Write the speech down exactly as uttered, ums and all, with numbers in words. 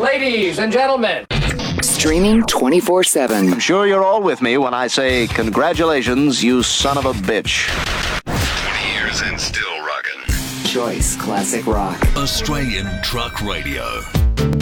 Ladies and gentlemen. Streaming twenty-four seven. I'm sure you're all with me when I say congratulations, you son of a bitch. twenty years and still rocking. Choice Classic Rock. Australian Truck Radio.